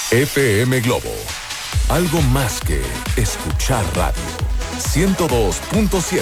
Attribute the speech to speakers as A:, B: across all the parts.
A: FM Globo. Algo más que escuchar radio. 102.7.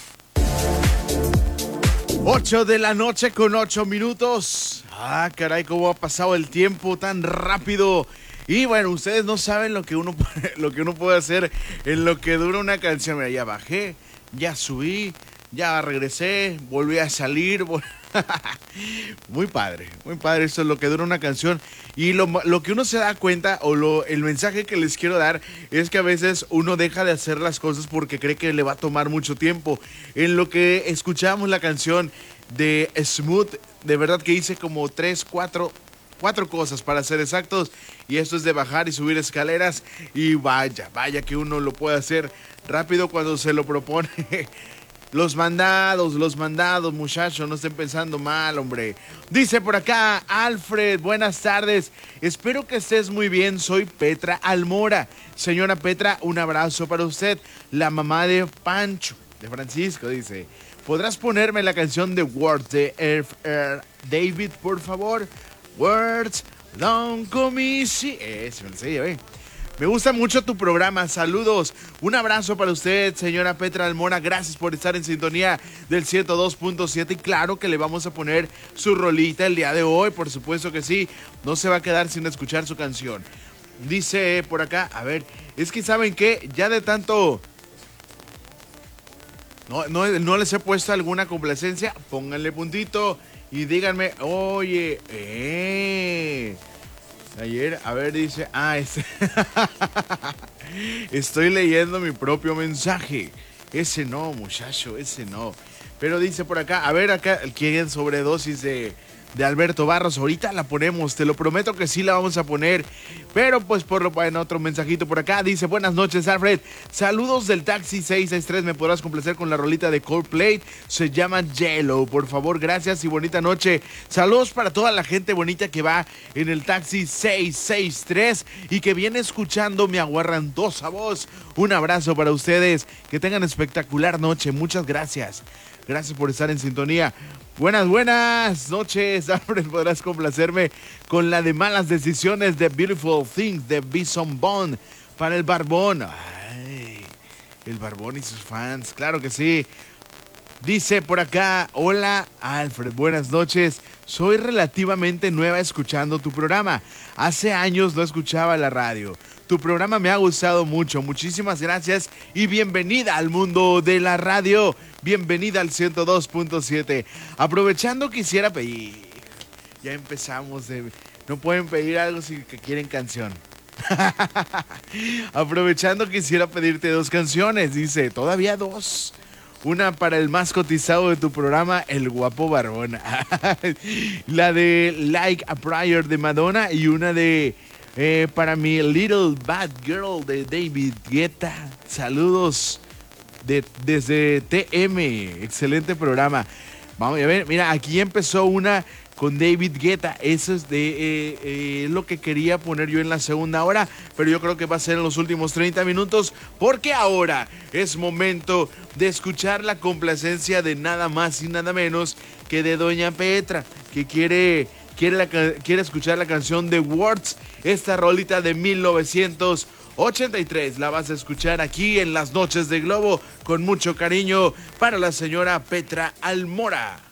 B: 8 de la noche con 8 minutos. Ah, caray, cómo ha pasado el tiempo tan rápido. Y bueno, ustedes no saben lo que uno puede hacer en lo que dura una canción. Mira, ya bajé, ya subí, ya regresé, volví a salir. Muy padre, eso es lo que dura una canción. Y lo que uno se da cuenta, el mensaje que les quiero dar, es que a veces uno deja de hacer las cosas porque cree que le va a tomar mucho tiempo. En lo que escuchamos la canción de Smooth, de verdad que hice como 4 cosas para ser exactos, y esto es de bajar y subir escaleras, y vaya que uno lo puede hacer rápido cuando se lo propone. Los mandados, muchachos, no estén pensando mal, hombre. Dice por acá Alfred, buenas tardes, espero que estés muy bien, soy Petra Almora. Señora Petra, un abrazo para usted, la mamá de Pancho, de Francisco, dice. ¿Podrás ponerme la canción de Words de David, por favor? Words, don't come easy. Me lo sé, Me gusta mucho tu programa, saludos. Un abrazo para usted, señora Petra Almora. Gracias por estar en sintonía del 102.7. Y claro que le vamos a poner su rolita el día de hoy, por supuesto que sí. No se va a quedar sin escuchar su canción. Dice por acá, a ver, es que ¿saben qué? Ya de tanto... No les he puesto alguna complacencia. Pónganle puntito y díganme, oye, ayer, a ver, dice, estoy leyendo mi propio mensaje. Ese no, muchacho, ese no. Pero dice por acá, a ver, acá, ¿quieren sobredosis de Alberto Barros? Ahorita la ponemos, te lo prometo que sí la vamos a poner. Pero pues en otro mensajito por acá, dice, buenas noches, Alfred. Saludos del taxi 663, ¿me podrás complacer con la rolita de Coldplay? Se llama Yellow, por favor, gracias y bonita noche. Saludos para toda la gente bonita que va en el taxi 663 y que viene escuchando mi aguarrantosa voz. Un abrazo para ustedes, que tengan espectacular noche, muchas gracias. Gracias por estar en sintonía. Buenas noches, Alfred. Podrás complacerme con la de Malas Decisiones de Beautiful Things de Bison Bond para el Barbón. Ay, el Barbón y sus fans, claro que sí. Dice por acá, hola Alfred, buenas noches. Soy relativamente nueva escuchando tu programa. Hace años no escuchaba la radio. Tu programa me ha gustado mucho. Muchísimas gracias y bienvenida al mundo de la radio. Bienvenida al 102.7. Aprovechando, quisiera pedir. Ya empezamos. No pueden pedir algo si que quieren canción. Aprovechando, quisiera pedirte 2 canciones. Dice, todavía 2. Una para el más cotizado de tu programa, el guapo Barbón. La de Like a Prayer de Madonna y una de para mi Little Bad Girl de David Guetta. Saludos desde TM. Excelente programa. Vamos a ver, mira, aquí empezó una con David Guetta. Eso es lo que quería poner yo en la segunda hora, pero yo creo que va a ser en los últimos 30 minutos, porque ahora es momento de escuchar la complacencia de nada más y nada menos que de Doña Petra, que quiere escuchar la canción de Words, esta rolita de 1983. La vas a escuchar aquí en las noches de Globo con mucho cariño para la señora Petra Almora.